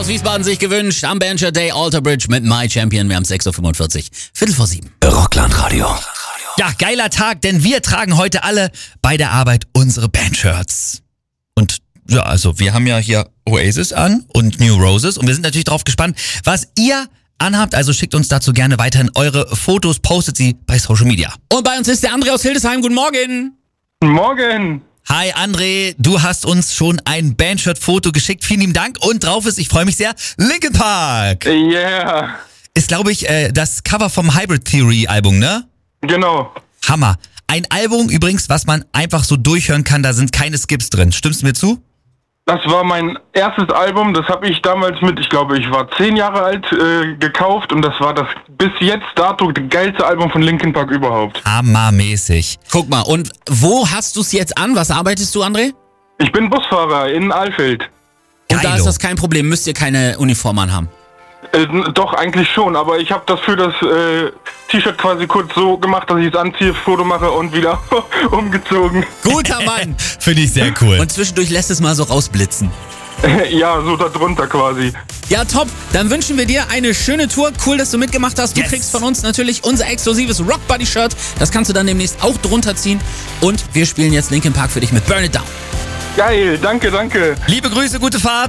Aus Wiesbaden sich gewünscht am Bandshirt Day Alter Bridge mit My Champion. Wir haben 6.45 Uhr, Viertel vor 7. Rockland-Radio. Ja, geiler Tag, denn wir tragen heute alle bei der Arbeit unsere Bandshirts. Und ja, also wir haben ja hier Oasis an und New Roses und wir sind natürlich drauf gespannt, was ihr anhabt. Also schickt uns dazu gerne weiterhin eure Fotos, postet sie bei Social Media. Und bei uns ist der André aus Hildesheim. Guten Morgen. Morgen. Hi André, du hast uns schon ein Bandshirt-Foto geschickt. Vielen lieben Dank. Und drauf ist, ich freue mich sehr, Linkin Park. Yeah. Ist, glaube ich, das Cover vom Hybrid Theory Album, ne? Genau. Hammer. Ein Album übrigens, was man einfach so durchhören kann, da sind keine Skips drin. Stimmst du mir zu? Das war mein erstes Album, das habe ich damals mit, ich glaube, ich war 10 Jahre alt, gekauft und das war das bis jetzt dato geilste Album von Linkin Park überhaupt. Hammermäßig. Guck mal, und wo hast du es jetzt an? Was arbeitest du, André? Ich bin Busfahrer in Alfeld. Und da Geilo. ist das kein Problem, müsst ihr keine Uniform anhaben. Doch, eigentlich schon, aber ich habe das für das T-Shirt quasi kurz so gemacht, dass ich es anziehe, Foto mache und wieder umgezogen. Guter Mann. Finde ich sehr cool. Und zwischendurch lässt es mal so rausblitzen. Ja, so da drunter quasi. Ja, top. Dann wünschen wir dir eine schöne Tour. Cool, dass du mitgemacht hast. Du Yes. kriegst von uns natürlich unser exklusives Rock Buddy Shirt. Das kannst du dann demnächst auch drunter ziehen. Und wir spielen jetzt Linkin Park für dich mit Burn It Down. Geil, danke, danke. Liebe Grüße, gute Fahrt.